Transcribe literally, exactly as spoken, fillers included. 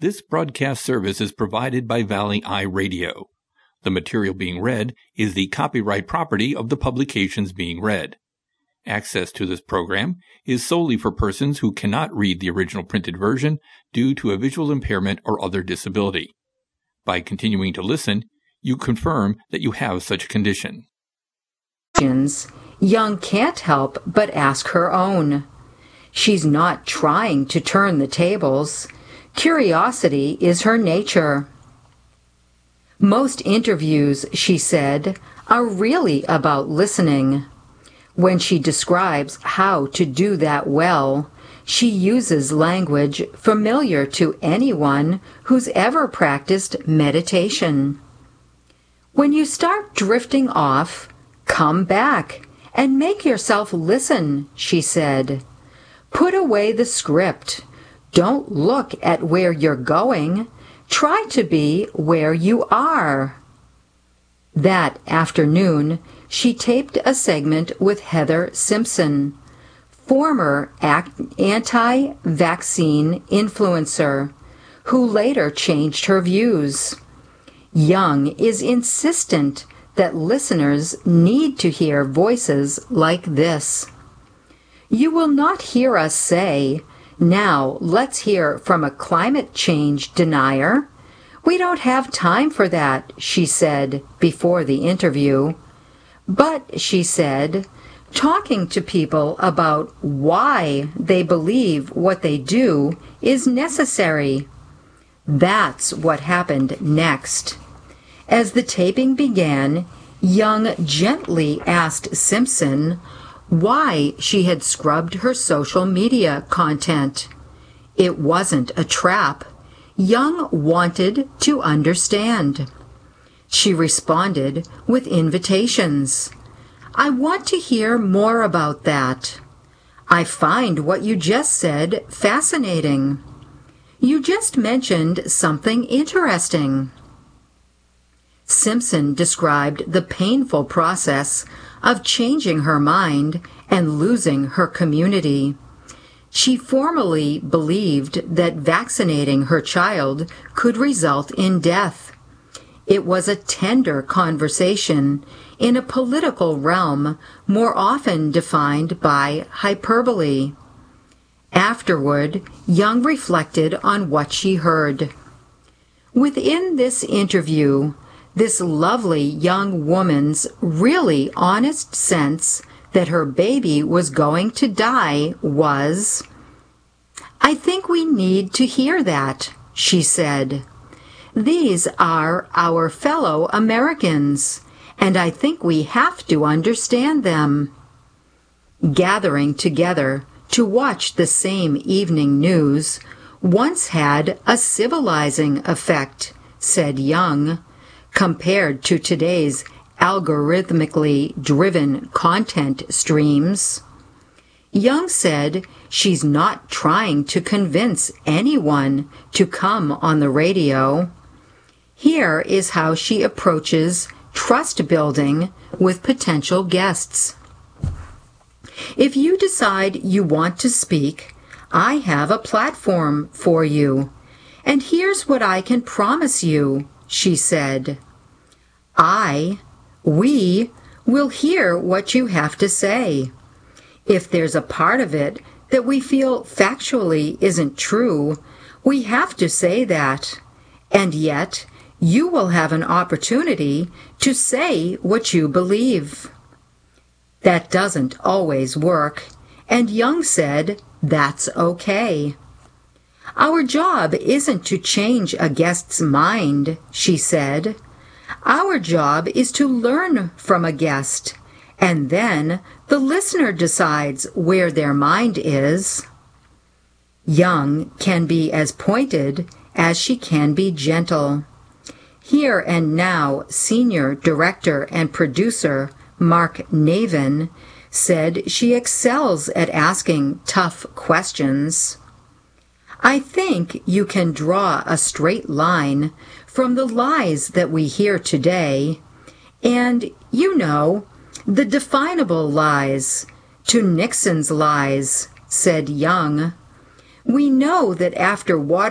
This broadcast service is provided by Valley Eye Radio. The material being read is the copyright property of the publications being read. Access to this program is solely for persons who cannot read the original printed version due to a visual impairment or other disability. By continuing to listen, you confirm that you have such a condition. Young can't help but ask her own. She's not trying to turn the tables. Curiosity is her nature. Most interviews, she said, are really about listening. When she describes how to do that well, she uses language familiar to anyone who's ever practiced meditation. When you start drifting off, come back and make yourself listen, she said. Put away the script. Don't look at where you're going. Try to be where you are. That afternoon, she taped a segment with Heather Simpson, former anti-vaccine influencer, who later changed her views. Young is insistent that listeners need to hear voices like this. You will not hear us say, "Now let's hear from a climate change denier." We don't have time for that, she said before the interview. But, she said, talking to people about why they believe what they do is necessary. That's what happened next. As the taping began, Young gently asked Simpson why she had scrubbed her social media content. It wasn't a trap. Young wanted to understand. She responded with invitations. I want to hear more about that. I find what you just said fascinating. You just mentioned something interesting. Simpson described the painful process of changing her mind and losing her community. She formally believed that vaccinating her child could result in death. It was a tender conversation in a political realm more often defined by hyperbole. Afterward, Young reflected on what she heard. Within this interview, this lovely young woman's really honest sense that her baby was going to die was, I think we need to hear that, she said. These are our fellow Americans, and I think we have to understand them. Gathering together to watch the same evening news once had a civilizing effect, said Young, compared to today's algorithmically driven content streams. Young said she's not trying to convince anyone to come on the radio. Here is how she approaches trust building with potential guests. If you decide you want to speak, I have a platform for you, and here's what I can promise you, she said. I, we, will hear what you have to say. If there's a part of it that we feel factually isn't true, we have to say that. And yet, you will have an opportunity to say what you believe. That doesn't always work, and Young said that's okay. Our job isn't to change a guest's mind, she said. Our job is to learn from a guest, and then the listener decides where their mind is. Young can be as pointed as she can be gentle. Here and Now Senior Director and Producer Mark Navin said she excels at asking tough questions. I think you can draw a straight line from the lies that we hear today, and, you know, the definable lies, to Nixon's lies, said Young. We know that after water